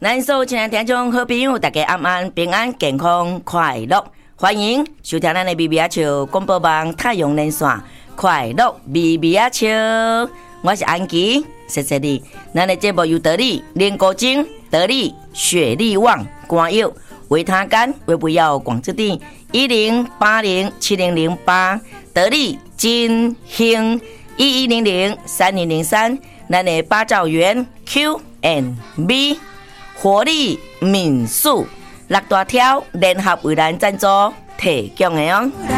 咱所有亲爱的听众好朋友，大家晚安，平安健康快乐，欢迎收听咱的咪咪啊笑广播网太阳连线，快乐咪咪啊笑，我是安琪，谢谢你。咱的节目由得力莲果精、得力雪力旺、肝药、维他干、维不药广之地10807008，得力金兴11003003，咱的八兆元 Q&B。活力民宿6大条联合为咱赞助提供的哦。